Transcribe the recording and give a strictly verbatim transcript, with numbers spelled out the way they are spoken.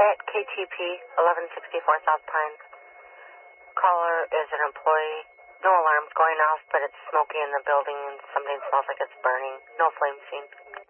At K T P, eleven sixty-four South Pine. Caller is an employee. No alarms going off, but it's smoky in the building and something smells like it's burning. No flame seen.